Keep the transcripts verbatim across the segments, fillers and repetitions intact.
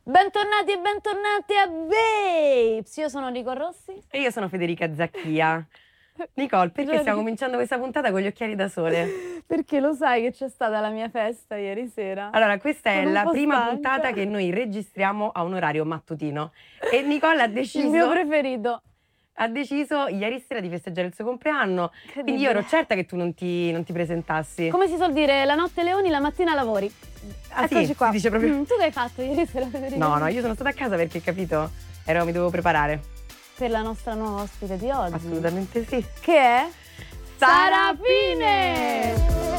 Bentornati e bentornati a Babes! Io sono Nico Rossi. E io sono Federica Zacchia. Nicole, perché stiamo cominciando questa puntata con gli occhiali da sole? Perché lo sai che c'è stata la mia festa ieri sera? Allora, questa è Sono la un po' prima stanca. puntata che noi registriamo a un orario mattutino. E Nicole ha deciso, Il mio preferito. ha deciso ieri sera di festeggiare il suo compleanno. Quindi io ero certa che tu non ti, non ti presentassi. Come si suol dire, la notte leoni, la mattina lavori. Ah, Eccoci sì, qua. si dice proprio. Mm, tu che hai fatto ieri sera, Federica? No, no, io sono stata a casa perché, capito, ero, mi dovevo preparare. Per la nostra nuova ospite di oggi. Assolutamente sì. Che è? Sara Fine!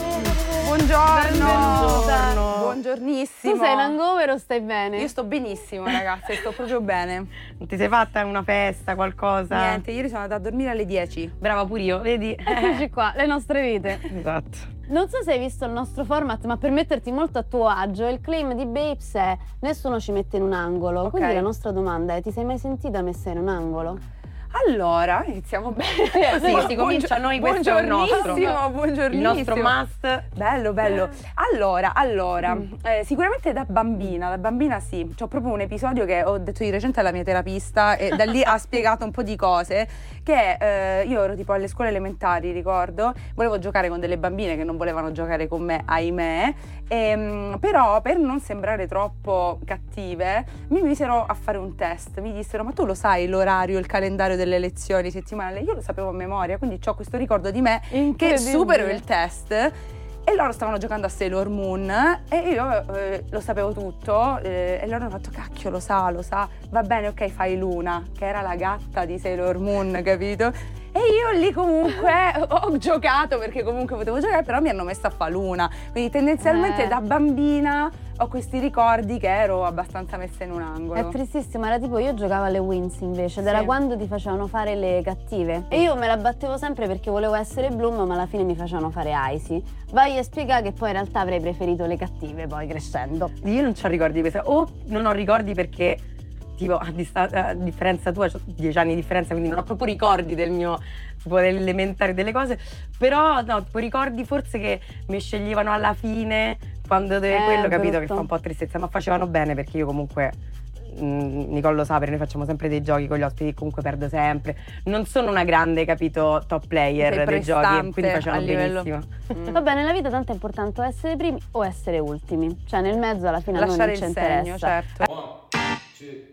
Buongiorno. Buongiorno. Buongiornissimo. Tu sei in hangover o stai bene? Io sto benissimo, ragazze, sto proprio bene. Non ti sei fatta una festa, qualcosa? Niente, ieri sono andata a dormire alle dieci. Brava pure io, vedi? Eccoci qua, le nostre vite. Esatto. Non so se hai visto il nostro format, ma per metterti molto a tuo agio, il claim di Babes è nessuno ci mette in un angolo. Ok. Quindi la nostra domanda è: ti sei mai sentita messa in un angolo? Allora, iniziamo bene. Sì, si comincia, noi questo è il nostro. Buongiornissimo, buongiornissimo. Il nostro must. Bello, bello. Allora, allora, eh, sicuramente da bambina, da bambina sì. C'ho proprio un episodio che ho detto di recente alla mia terapista e da lì ha spiegato un po' di cose. Che eh, io ero tipo alle scuole elementari, ricordo, volevo giocare con delle bambine che non volevano giocare con me, ahimè. E, però per non sembrare troppo cattive mi misero a fare un test. Mi dissero: ma tu lo sai l'orario, il calendario delle lezioni settimanali? Io lo sapevo a memoria, quindi ho questo ricordo di me che Incredibile. supero il test. E loro stavano giocando a Sailor Moon e io eh, lo sapevo tutto eh, e loro hanno fatto: cacchio, lo sa, lo sa, va bene, ok, fai Luna, che era la gatta di Sailor Moon, capito? E io lì comunque ho giocato perché comunque potevo giocare, però mi hanno messo a fa Luna. Quindi tendenzialmente Eh. da bambina ho questi ricordi che ero abbastanza messa in un angolo. È tristissimo, era tipo io giocavo alle Wins invece, ed era Sì. quando ti facevano fare le cattive. E io me la battevo sempre perché volevo essere Bloom, ma alla fine mi facevano fare Icy. Vai a spiegare che poi in realtà avrei preferito le cattive poi crescendo. Io non ho ricordi di questa. O non ho ricordi perché, tipo, a, dista- a differenza tua, ho dieci anni di differenza, quindi non ho proprio ricordi del mio, tipo, dell'elementare delle cose. Però, no, tipo, ricordi forse che mi sceglievano alla fine, quando dove Eh, quello, capito, che brutto. fa un po' tristezza. Ma facevano bene perché io comunque, mh, Nicole lo sa, perché noi facciamo sempre dei giochi con gli ospiti, comunque perdo sempre. Non sono una grande, capito, top player Sei dei giochi, prestante quindi facevano a livello- benissimo. Mm. Vabbè, nella vita tanto è importante o essere primi o essere ultimi. Cioè nel mezzo alla fine a noi Lasciare non ci il segno, interessa. certo. One, two,